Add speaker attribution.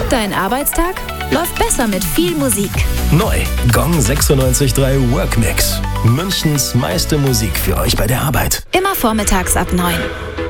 Speaker 1: Dein Arbeitstag läuft besser mit viel Musik.
Speaker 2: Neu, Gong 96.3 Workmix. Münchens meiste Musik für euch bei der Arbeit.
Speaker 1: Immer vormittags ab 9.